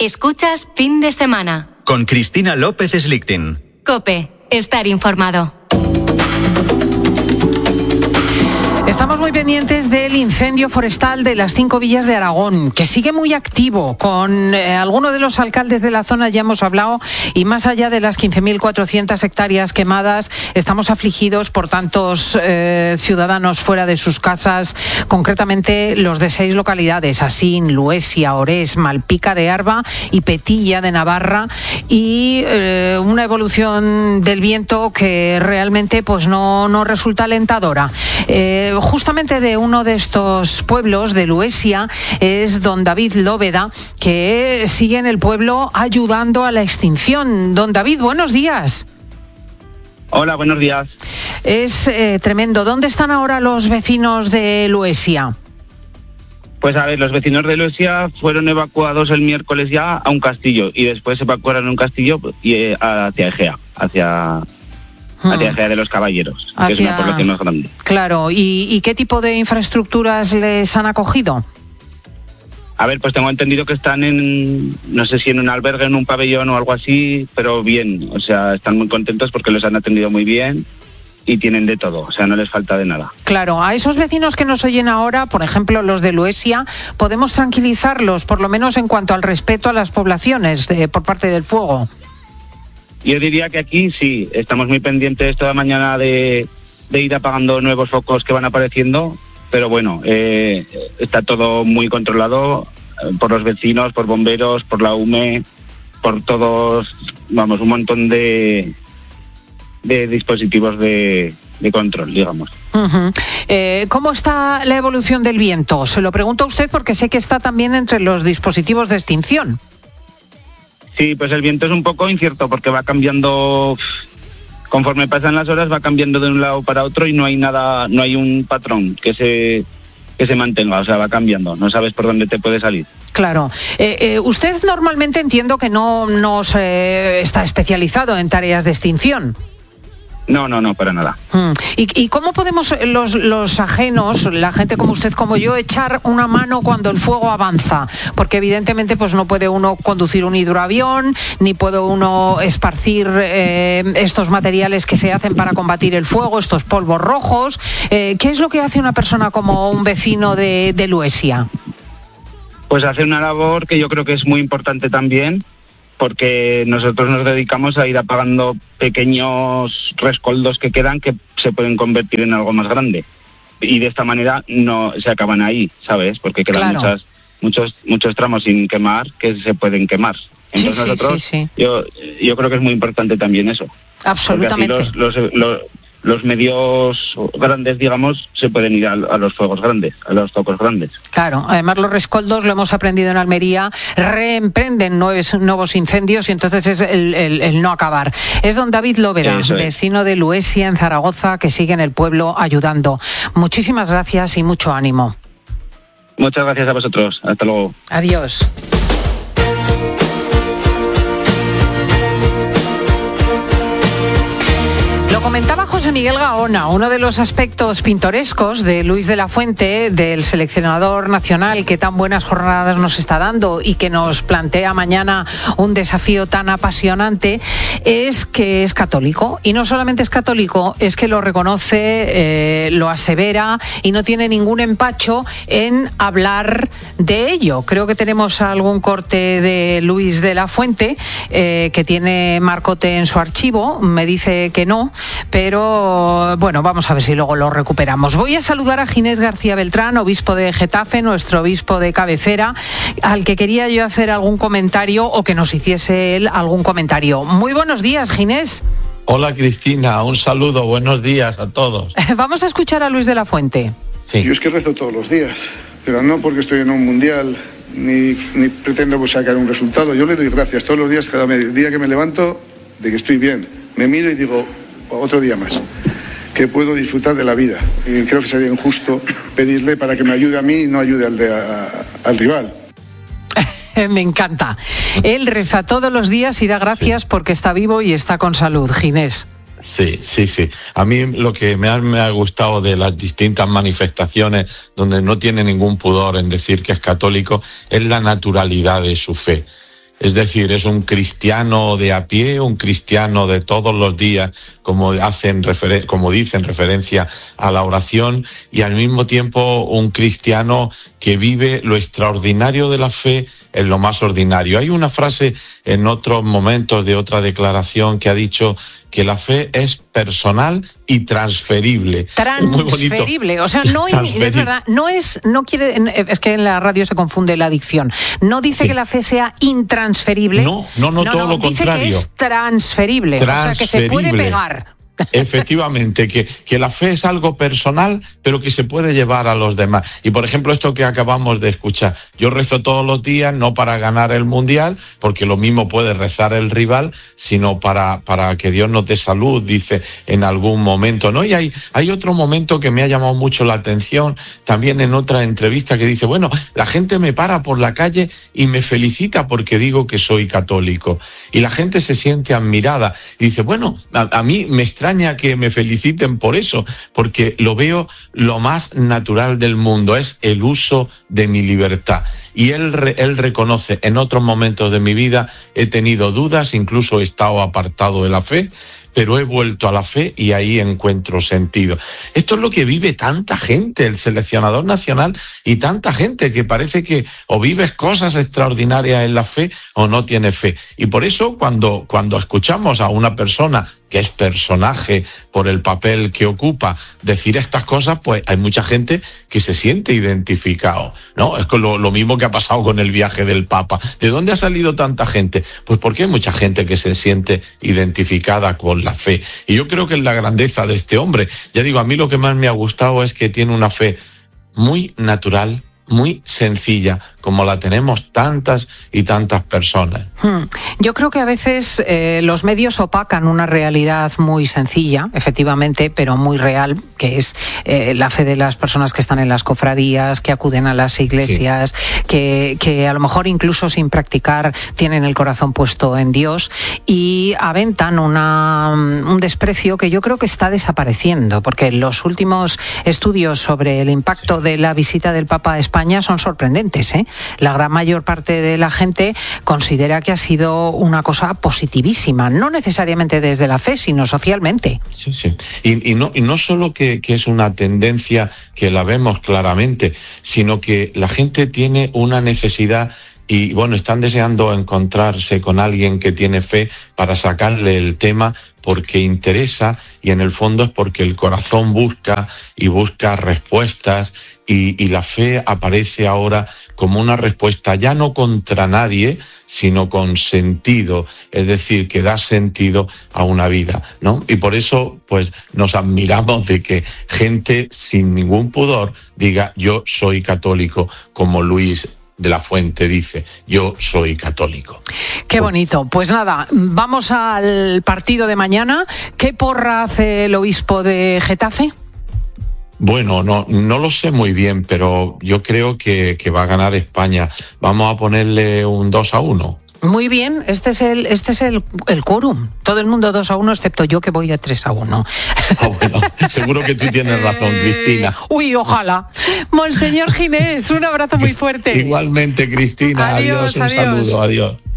Escuchas Fin de Semana. Con Cristina López Slichting. COPE. Estar informado. Estamos muy pendientes del incendio forestal de las 5 villas de Aragón, que sigue muy activo. Con algunos de los alcaldes de la zona ya hemos hablado, y más allá de las 15.400 hectáreas quemadas, estamos afligidos por tantos ciudadanos fuera de sus casas, concretamente los de 6 localidades: Asín, Luesia, Orés, Malpica de Arba y Petilla de Navarra, y una evolución del viento que realmente pues no resulta alentadora. Justamente de uno de estos pueblos, de Luesia, es don David Lóveda, que sigue en el pueblo ayudando a la extinción. Don David, buenos días. Hola, buenos días. Es tremendo. ¿Dónde están ahora los vecinos de Luesia? Pues a ver, los vecinos de Luesia fueron evacuados el miércoles ya a un castillo, y después se evacuaron a un castillo y hacia Egea, hacia Egea de los Caballeros, que es una población más grande. Claro, ¿y qué tipo de infraestructuras les han acogido? A ver, pues tengo entendido que están no sé si en un albergue, en un pabellón o algo así, pero bien, o sea, están muy contentos porque los han atendido muy bien y tienen de todo, o sea, no les falta de nada. Claro, a esos vecinos que nos oyen ahora, por ejemplo, los de Luesia, podemos tranquilizarlos, por lo menos en cuanto al respeto a las poblaciones por parte del fuego. Yo diría que aquí sí, estamos muy pendientes toda mañana de ir apagando nuevos focos que van apareciendo, pero bueno, está todo muy controlado por los vecinos, por bomberos, por la UME, por todos, vamos, un montón de dispositivos de control, digamos. Uh-huh. ¿Cómo está la evolución del viento? Se lo pregunto a usted porque sé que está también entre los dispositivos de extinción. Sí, pues el viento es un poco incierto porque va cambiando, conforme pasan las horas va cambiando de un lado para otro y no hay nada, no hay un patrón que se mantenga, o sea, va cambiando, no sabes por dónde te puede salir. Claro. Usted normalmente entiendo que no está especializado en tareas de extinción. No, para nada. ¿Y cómo podemos los ajenos, la gente como usted, como yo, echar una mano cuando el fuego avanza? Porque evidentemente pues no puede uno conducir un hidroavión, ni puede uno esparcir estos materiales que se hacen para combatir el fuego, estos polvos rojos. ¿Qué es lo que hace una persona como un vecino de Luesia? Pues hace una labor que yo creo que es muy importante también, porque nosotros nos dedicamos a ir apagando pequeños rescoldos que quedan que se pueden convertir en algo más grande. Y de esta manera no se acaban ahí, ¿sabes? Porque quedan claro. muchos tramos sin quemar que se pueden quemar. Entonces nosotros, sí. Yo creo que es muy importante también eso. Absolutamente. Porque así los medios grandes, digamos, se pueden ir a los fuegos grandes, a los focos grandes. Claro, además los rescoldos, lo hemos aprendido en Almería, reemprenden nuevos incendios y entonces es el no acabar. Es don David Lóveda, vecino de Luesia, en Zaragoza, que sigue en el pueblo ayudando. Muchísimas gracias y mucho ánimo. Muchas gracias a vosotros. Hasta luego. Adiós. Comentaba José Miguel Gaona, uno de los aspectos pintorescos de Luis de la Fuente, del seleccionador nacional que tan buenas jornadas nos está dando y que nos plantea mañana un desafío tan apasionante, es que es católico. Y no solamente es católico, es que lo reconoce, lo asevera y no tiene ningún empacho en hablar de ello. Creo que tenemos algún corte de Luis de la Fuente que tiene Marcote en su archivo, me dice que no, pero bueno, vamos a ver si luego lo recuperamos. Voy a saludar a Ginés García Beltrán, obispo de Getafe, nuestro obispo de cabecera, al que quería yo hacer algún comentario o que nos hiciese él algún comentario. Muy buenos días, Ginés. Hola, Cristina, un saludo, buenos días a todos. Vamos a escuchar a Luis de la Fuente. Sí. Yo es que rezo todos los días, pero no porque estoy en un mundial ni pretendo sacar un resultado. Yo le doy gracias todos los días, cada día que me levanto, de que estoy bien. Me miro y digo, otro día más, que puedo disfrutar de la vida. Y creo que sería injusto pedirle para que me ayude a mí y no ayude al rival. Me encanta. Él reza todos los días y da gracias porque está vivo y está con salud, Ginés. Sí. A mí lo que me ha gustado de las distintas manifestaciones donde no tiene ningún pudor en decir que es católico es la naturalidad de su fe. Es decir, es un cristiano de a pie, un cristiano de todos los días, como dicen referencia a la oración, y al mismo tiempo un cristiano que vive lo extraordinario de la fe en lo más ordinario. Hay una frase en otros momentos de otra declaración que ha dicho que la fe es personal y transferible. Transferible, o sea, no es verdad, es que en la radio se confunde la dicción. No dice que la fe sea intransferible. No, todo lo contrario. Dice que es transferible, o sea, que se puede pegar. Efectivamente, que la fe es algo personal, pero que se puede llevar a los demás. Y por ejemplo, esto que acabamos de escuchar, yo rezo todos los días, no para ganar el mundial, porque lo mismo puede rezar el rival, sino para que Dios nos dé salud, dice en algún momento, ¿no? Y hay otro momento que me ha llamado mucho la atención, también en otra entrevista, que dice, bueno, la gente me para por la calle y me felicita porque digo que soy católico. Y la gente se siente admirada y dice, bueno, a mí me extraña que me feliciten por eso, porque lo veo lo más natural del mundo, es el uso de mi libertad. Y él reconoce, en otros momentos de mi vida he tenido dudas, incluso he estado apartado de la fe, pero he vuelto a la fe y ahí encuentro sentido. Esto es lo que vive tanta gente, el seleccionador nacional, y tanta gente que parece que o vives cosas extraordinarias en la fe o no tiene fe. Y por eso cuando escuchamos a una persona que es personaje por el papel que ocupa, decir estas cosas, pues hay mucha gente que se siente identificado, ¿no? Es lo mismo que ha pasado con el viaje del Papa. ¿De dónde ha salido tanta gente? Pues porque hay mucha gente que se siente identificada con la fe. Y yo creo que es la grandeza de este hombre. Ya digo, a mí lo que más me ha gustado es que tiene una fe muy natural, muy sencilla, como la tenemos tantas y tantas personas. Yo creo que a veces los medios opacan una realidad muy sencilla, efectivamente, pero muy real, que es la fe de las personas que están en las cofradías, que acuden a las iglesias, sí, que a lo mejor incluso sin practicar tienen el corazón puesto en Dios, y aventan un desprecio que yo creo que está desapareciendo, porque los últimos estudios sobre el impacto de la visita del Papa a España son sorprendentes, ¿eh? La gran mayor parte de la gente considera que ha sido una cosa positivísima, no necesariamente desde la fe, sino socialmente. Sí. Y no solo que es una tendencia que la vemos claramente, sino que la gente tiene una necesidad y, bueno, están deseando encontrarse con alguien que tiene fe para sacarle el tema porque interesa, y en el fondo es porque el corazón busca respuestas, y la fe aparece ahora como una respuesta ya no contra nadie, sino con sentido, es decir, que da sentido a una vida, ¿no? Y por eso, pues, nos admiramos de que gente sin ningún pudor diga, yo soy católico, como Luis de la Fuente dice, yo soy católico. Qué bonito. Pues nada, vamos al partido de mañana. ¿Qué porra hace el obispo de Getafe? Bueno, no lo sé muy bien, pero yo creo que va a ganar España. Vamos a ponerle un 2-1. Muy bien, este es el quórum. Todo el mundo 2-1, excepto yo, que voy de 3-1. Bueno, seguro que tú tienes razón, Cristina. Uy, ojalá. Monseñor Ginés, un abrazo muy fuerte. Igualmente, Cristina. Adiós, un saludo, adiós.